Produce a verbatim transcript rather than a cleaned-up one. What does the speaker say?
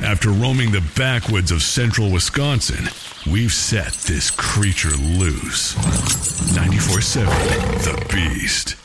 After roaming the backwoods of central Wisconsin, we've set this creature loose. ninety-four seven The Beast.